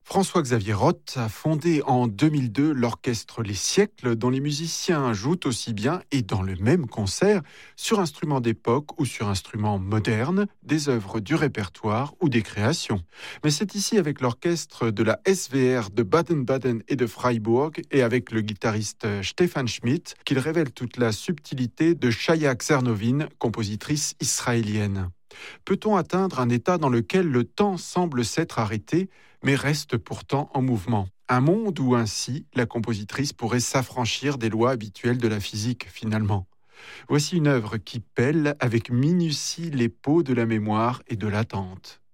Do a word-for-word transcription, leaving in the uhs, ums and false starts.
François-Xavier Roth a fondé en deux mille deux l'orchestre Les Siècles, dont les musiciens jouent aussi bien et dans le même concert, sur instruments d'époque ou sur instruments modernes, des œuvres du répertoire ou des créations. Mais c'est ici avec l'orchestre de la S V R de Baden-Baden et de Freiburg et avec le guitariste Stefan Schmidt qu'il révèle toute la subtilité de Chaya Czernovin, compositrice israélienne. Peut-on atteindre un état dans lequel le temps semble s'être arrêté, mais reste pourtant en mouvement ? Un monde où ainsi la compositrice pourrait s'affranchir des lois habituelles de la physique finalement. Voici une œuvre qui pèle avec minutie les peaux de la mémoire et de l'attente.